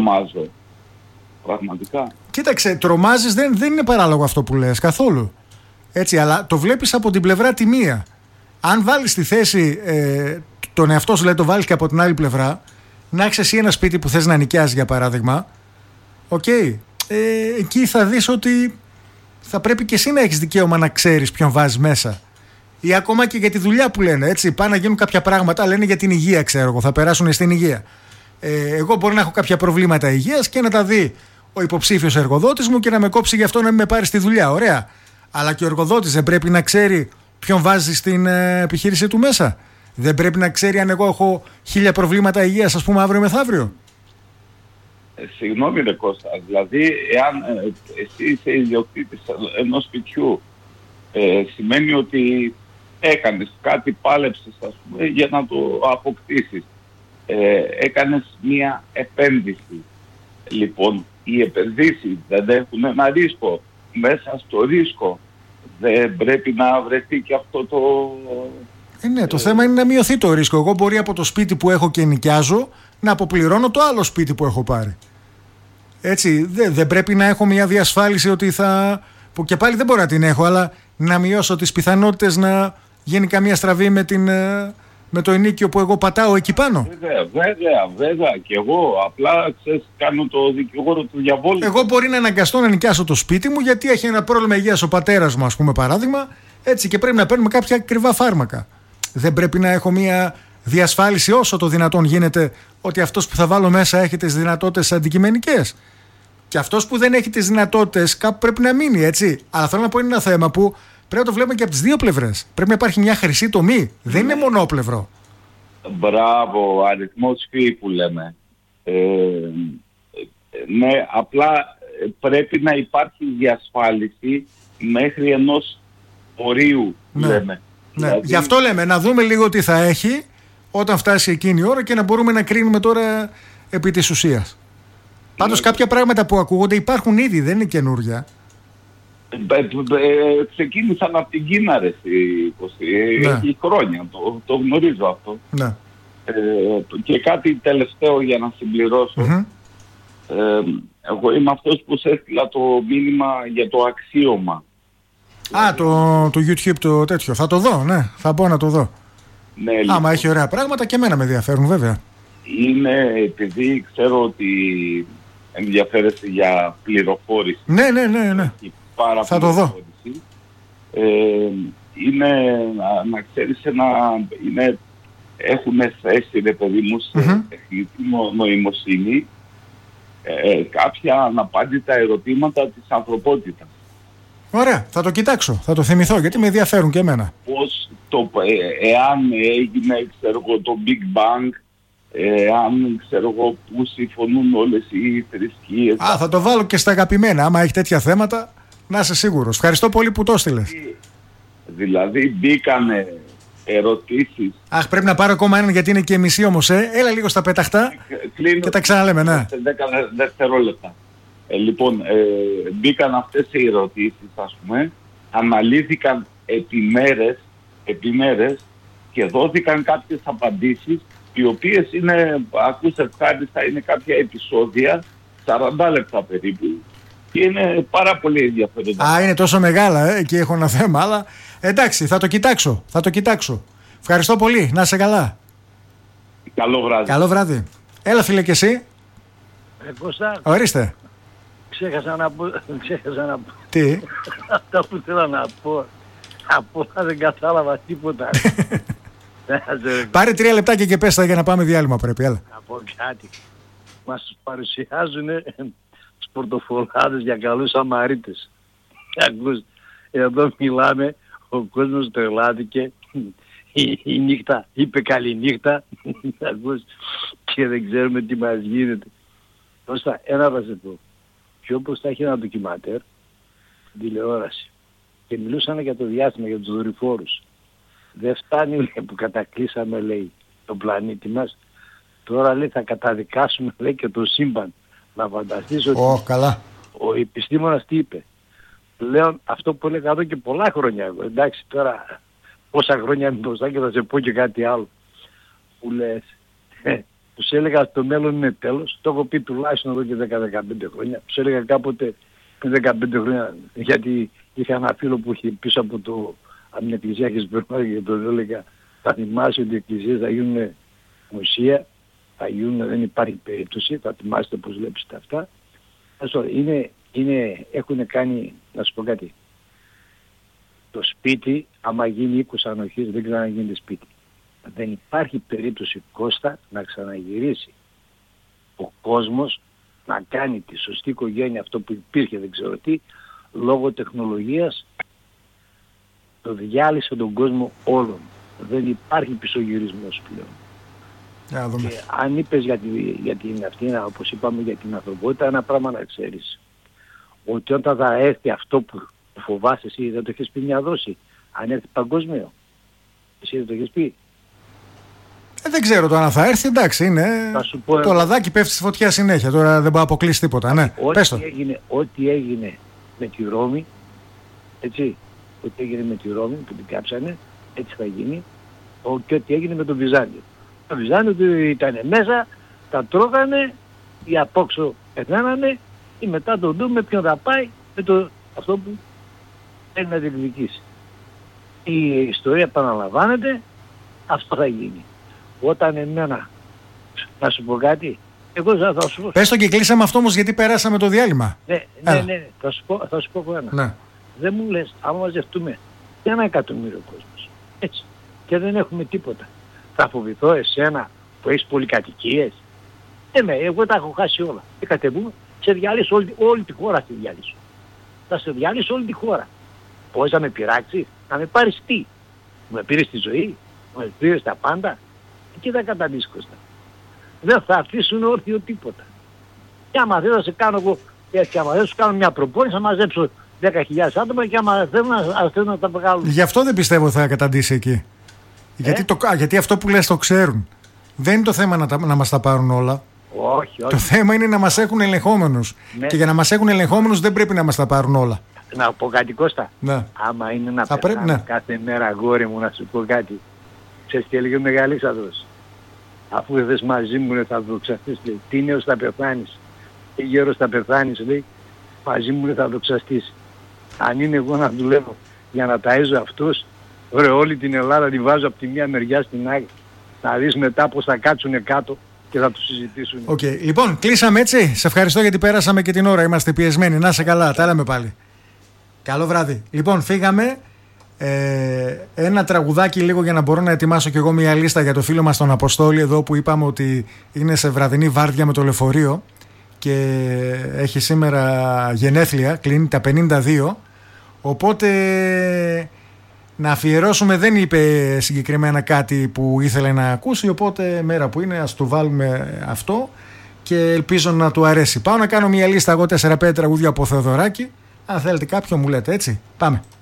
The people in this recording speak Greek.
τρομάζω. Πραγματικά. Κοίταξε, τρομάζεις, δεν είναι παράλογο αυτό που λες καθόλου. Έτσι, αλλά το βλέπεις από την πλευρά τη μία. Αν βάλεις τη θέση τον εαυτό σου, δηλαδή το βάλεις και από την άλλη πλευρά, να έχεις εσύ ένα σπίτι που θες να νοικιάσεις για παράδειγμα, εκεί θα δεις ότι θα πρέπει και εσύ να έχεις δικαίωμα να ξέρεις ποιον βάζεις μέσα. Ή ακόμα και για τη δουλειά που λένε, έτσι, πάνε να γίνουν κάποια πράγματα, λένε για την υγεία, ξέρω εγώ, θα περάσουν στην υγεία. Εγώ μπορεί να έχω κάποια προβλήματα υγείας και να τα δει ο υποψήφιος εργοδότης μου και να με κόψει γι' αυτό να μην με πάρει στη δουλειά. Ωραία. Αλλά και ο εργοδότης δεν πρέπει να ξέρει ποιον βάζει στην επιχείρηση του μέσα. Δεν πρέπει να ξέρει αν εγώ έχω 1000 προβλήματα υγείας, ας πούμε, αύριο μεθαύριο. Συγγνώμη ρε Κώστα, δηλαδή εάν εσύ είσαι ιδιοκτήτης ενός σπιτιού, σημαίνει ότι έκανες κάτι, πάλεψες ας πούμε για να το αποκτήσεις. Έκανες μία επένδυση. Λοιπόν, οι επενδύσεις δεν έχουν ένα ρίσκο. Μέσα στο ρίσκο δεν πρέπει να βρεθεί και αυτό το... Ναι, το θέμα είναι να μειωθεί το ρίσκο. Εγώ μπορεί από το σπίτι που έχω και νοικιάζω να αποπληρώνω το άλλο σπίτι που έχω πάρει. Έτσι, δεν πρέπει να έχω μια διασφάλιση ότι θα... που και πάλι δεν μπορώ να την έχω, αλλά να μειώσω τις πιθανότητες να γίνει καμία στραβή με το ενίκιο που εγώ πατάω εκεί πάνω. Βέβαια. Και εγώ απλά κάνω το δικηγόρο του διαβόλου. Εγώ μπορεί να αναγκαστώ να νοικιάσω το σπίτι μου γιατί έχει ένα πρόβλημα υγείας ο πατέρας μου, ας πούμε, παράδειγμα, έτσι, και πρέπει να παίρνουμε κάποια ακριβά φάρμακα. Δεν πρέπει να έχω μια διασφάλιση όσο το δυνατόν γίνεται ότι αυτός που θα βάλω μέσα έχει τις δυνατότητες αντικειμενικές. Και αυτός που δεν έχει τις δυνατότητες κάπου πρέπει να μείνει, έτσι. Αλλά θέλω να πω είναι ένα θέμα που πρέπει να το βλέπουμε και από τις δύο πλευρές. Πρέπει να υπάρχει μια χρυσή τομή. Δεν είναι μονόπλευρο. Μπράβο, αριθμός φύη που λέμε. Ναι, απλά πρέπει να υπάρχει διασφάλιση μέχρι ενός ορίου, λέμε. Ναι. Δηλαδή... Γι' αυτό λέμε να δούμε λίγο τι θα έχει όταν φτάσει εκείνη η ώρα και να μπορούμε να κρίνουμε τώρα επί της ουσίας. Πάντως κάποια πράγματα που ακούγονται υπάρχουν ήδη, δεν είναι καινούρια. Ξεκίνησαν από την Κίνα, ρε, έχει χρόνια, το γνωρίζω αυτό. Ναι. Και κάτι τελευταίο για να συμπληρώσω. Εγώ είμαι αυτός που σε έστειλα το μήνυμα για το αξίωμα. Το YouTube το τέτοιο. Θα το δω, ναι. Θα πω να το δω. Ναι, λοιπόν. Άμα έχει ωραία πράγματα και εμένα με ενδιαφέρουν, βέβαια. Είναι επειδή ξέρω ότι ενδιαφέρεσαι για πληροφόρηση. Ναι. Θα το δω. Είναι, να ξέρεις, έχουν θέσει, ρε παιδί μου, σε τεχνητή νοημοσύνη κάποια αναπάντητα ερωτήματα της ανθρωπότητας. Ωραία, θα το κοιτάξω, θα το θυμηθώ γιατί με ενδιαφέρουν και εμένα. Πώς εάν έγινε, ξέρω εγώ, το Big Bang, εάν, ξέρω εγώ, που συμφωνούν όλες οι θρησκείες. Θα το βάλω και στα αγαπημένα, άμα έχει τέτοια θέματα, να είσαι σίγουρος. Ευχαριστώ πολύ που το έστειλες. Δηλαδή μπήκανε ερωτήσεις. Πρέπει να πάρω ακόμα έναν γιατί είναι και μισή όμως. Έλα λίγο στα πέταχτα και τα ξαναλέμε, ναι. 10 δευτερόλεπτα. Λοιπόν, μπήκαν αυτές οι ερωτήσεις, ας πούμε, αναλύθηκαν επί μέρες και δόθηκαν κάποιες απαντήσεις, οι οποίες είναι, ακούς ευχάριστα, είναι κάποια επεισόδια, 40 λεπτά περίπου, και είναι πάρα πολύ ενδιαφέροντα. Είναι τόσο μεγάλα, εκεί έχω ένα θέμα, αλλά εντάξει, θα το κοιτάξω. Ευχαριστώ πολύ, να είσαι καλά. Καλό βράδυ. Καλό βράδυ. Έλα φίλε και εσύ. Κώστα. Ορίστε. Ξέχασα να πω. Τι? Αυτά που θέλω να πω. Από όλα δεν κατάλαβα τίποτα. Πάρε 3 λεπτάκια και πες τα για να πάμε διάλειμμα πρέπει, έλα. Να πω κάτι. Μας παρουσιάζουν σπορτοφολάδες για καλούς Σαμαρίτες. Ακούς, εδώ μιλάμε, ο κόσμος τρελάθηκε, η νύχτα είπε καλή νύχτα, ακούς, και δεν ξέρουμε τι μας γίνεται. Κώστα, ένα θα σε πω. Πιο μπροστά έχει ένα ντοκιματέρ, τηλεόραση, και μιλούσαν για το διάστημα, για τους δορυφόρους. Δεν φτάνει, λέει, που κατακλείσαμε, λέει, τον πλανήτη μας. Τώρα, λέει, θα καταδικάσουμε, λέει, και το σύμπαν. Να φανταστείς ότι καλά. Ο επιστήμονας τι είπε. Λέω αυτό που έλεγα εδώ και πολλά χρόνια εγώ. Εντάξει, τώρα πόσα χρόνια είναι μπροστά και θα σε πω και κάτι άλλο. Που λες, Τους έλεγα ότι το μέλλον είναι τέλος. Το έχω πει τουλάχιστον εδώ και 10-15 χρόνια. Τους έλεγα κάποτε πριν 15 χρόνια, γιατί είχα ένα φίλο που είχε πίσω από την εκκλησία Χεσπερνάδη και τον έλεγα, θα θυμάσαι ότι οι εκκλησίες θα γίνουν μουσεία, θα γίνουν, δεν υπάρχει περίπτωση, θα θυμάστε πώς βλέπετε αυτά. Έχουν κάνει, να σου πω κάτι, το σπίτι, άμα γίνει οίκος ανοχής, δεν ξαναγίνεται σπίτι. Δεν υπάρχει περίπτωση, Κώστα, να ξαναγυρίσει ο κόσμος να κάνει τη σωστή οικογένεια, αυτό που υπήρχε δεν ξέρω τι, λόγω τεχνολογίας το διάλυσε τον κόσμο όλων. Δεν υπάρχει πισωγυρισμός πλέον. Και αν είπες για την αυτή, όπως είπαμε για την ανθρωπότητα, ένα πράγμα να ξέρεις. Ότι όταν θα έρθει αυτό που φοβάσαι εσύ, δεν το έχεις πει μια δόση. Αν έρθει παγκόσμιο, εσύ δεν το έχεις πει. Δεν ξέρω το αν θα έρθει, εντάξει, είναι. Το λαδάκι πέφτει στη φωτιά συνέχεια. Τώρα δεν μπορεί να αποκλείσει τίποτα. Ναι. Ό,τι έγινε με τη Ρώμη, έτσι, ό,τι έγινε με τη Ρώμη που την κάψανε, έτσι θα γίνει, και ό,τι έγινε με το Βυζάντιο. Το Βυζάντιο ήταν μέσα, τα τρώγανε, οι απόξω πεθάνανε, ή μετά το δούμε ποιον θα πάει με αυτό που θέλει να διεκδικήσει. Η ιστορία επαναλαμβάνεται, αυτό θα γίνει. Όταν εμένα, να σου πω κάτι, εγώ θα σου πω. Πες το και κλείσαμε αυτό όμως γιατί περάσαμε το διάλειμμα. Ναι, θα σου πω ένα. Ναι. Δεν μου λες, άμα μαζευτούμε 1 εκατομμύριο κόσμος, έτσι, και δεν έχουμε τίποτα, θα φοβηθώ εσένα που έχεις πολυκατοικίες? Εγώ τα έχω χάσει όλα. Και κατεβούμε, σε διαλύσω όλη τη χώρα, στη διαλύσω. Θα σε διαλύσω όλη τη χώρα. Πώς θα με πειράξεις, να με πάρεις τι? Με πήρες τη ζωή, με πήρες τα πάντα. Εκεί θα καταντήσεις, Κώστα. Δεν θα αφήσουν όρθιο τίποτα. Και άμα δεν θα σε κάνω εγώ, και άμα δεν σου κάνω μια προπόνηση, θα μαζέψω 10.000 άτομα και άμα θέλουν να τα βγάλουν. Γι' αυτό δεν πιστεύω θα καταντήσει εκεί. Γιατί αυτό που λες το ξέρουν. Δεν είναι το θέμα να μας τα πάρουν όλα. Όχι. Το θέμα είναι να μας έχουν ελεγχόμενους. Ναι. Και για να μας έχουν ελεγχόμενους δεν πρέπει να μας τα πάρουν όλα. Να πω κάτι, Κώστα. Ναι. Άμα είναι να πεθάνω κάθε μέρα, αγόρι μου, να σου πω κάτι. Ξέρεις τι έλεγε ο Μεγαλήσαδρος? Αφού δεν θες μαζί μου, θα δοξαστείς. Τι νέος θα πεθάνεις, τι γέρος θα πεθάνεις, λέει. Μαζί μου θα δοξαστείς. Αν είναι εγώ να δουλεύω για να ταΐζω αυτούς, ωραία, όλη την Ελλάδα τη βάζω από τη μία μεριά στην άλλη. Να δεις μετά πως θα κάτσουνε κάτω και θα τους συζητήσουν. Okay. Λοιπόν, κλείσαμε έτσι. Σε ευχαριστώ γιατί πέρασαμε και την ώρα. Είμαστε πιεσμένοι. Να είσαι καλά. Τα λέμε πάλι. Καλό βράδυ. Λοιπόν, φύγαμε. Ένα τραγουδάκι λίγο για να μπορώ να ετοιμάσω κι εγώ μια λίστα για το φίλο μας τον Αποστόλη εδώ, που είπαμε ότι είναι σε βραδινή βάρδια με το λεωφορείο και έχει σήμερα γενέθλια, κλείνει τα 52, οπότε να αφιερώσουμε, δεν είπε συγκεκριμένα κάτι που ήθελε να ακούσει, οπότε μέρα που είναι ας του βάλουμε αυτό και ελπίζω να του αρέσει. Πάω να κάνω μια λίστα εγώ 4-5 τραγούδια από Θεοδωράκη. Αν θέλετε κάποιο μου λέτε, έτσι. Πάμε.